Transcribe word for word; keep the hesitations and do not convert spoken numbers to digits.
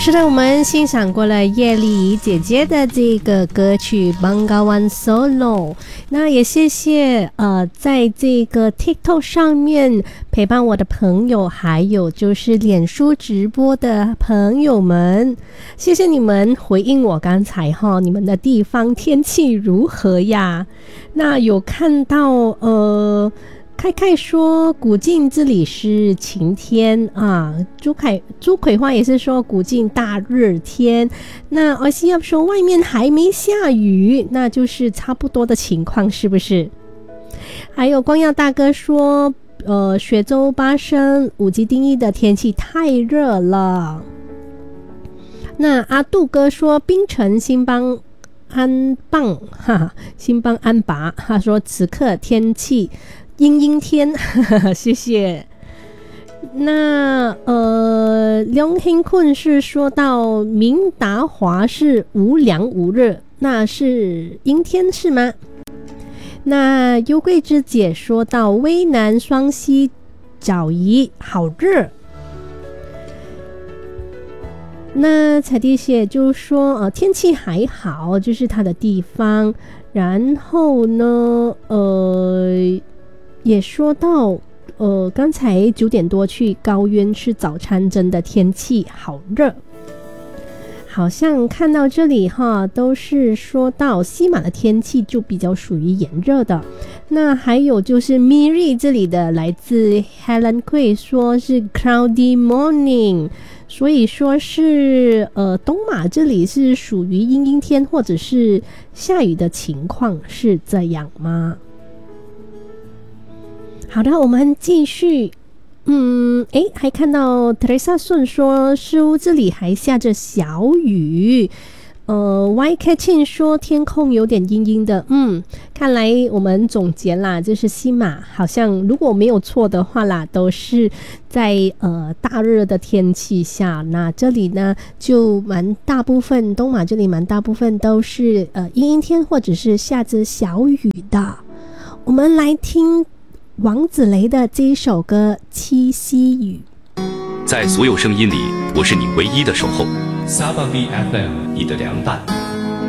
是的，我们欣赏过了叶丽仪姐姐的这个歌曲《Bengawan Solo》，那也谢谢呃，在这个 TikTok 上面陪伴我的朋友，还有就是脸书直播的朋友们，谢谢你们回应我刚才哈，你们的地方天气如何呀？那有看到呃。开开说古晋这里是晴天啊，朱凯朱葵花也是说古晋大热天。那而西亚说外面还没下雨，那就是差不多的情况，是不是？还有光耀大哥说，呃，雪州巴生五级定义的天气太热了。那阿杜哥说槟城新邦安棒哈，新邦安拔，他说此刻天气。阴阴天，呵呵，谢谢。那呃，梁兴困是说到明达华是无凉无热，那是阴天是吗？那幽贵之姐说到渭南双溪角宜好热。那彩地姐就说呃天气还好，就是它的地方。然后呢，呃。也说到，呃，刚才九点多去高原吃早餐，真的天气好热。好像看到这里哈，都是说到西马的天气就比较属于炎热的。那还有就是 Miri 这里的来自 Helen Quay 说是 cloudy morning， 所以说是呃东马这里是属于阴阴天或者是下雨的情况，是这样吗？好的，我们继续。嗯，诶，还看到 Teresa 顺说，似乎这里还下着小雨。呃 Y Catching 说天空有点阴阴的。嗯，看来我们总结啦，就是西马好像如果没有错的话啦，都是在呃大热的天气下。那这里呢，就蛮大部分东马这里蛮大部分都是呃阴阴天或者是下着小雨的。我们来听王子雷的这一首歌《七夕雨》。 在所有声音里，我是你唯一的守候。撒巴 V F M， 你的良伴。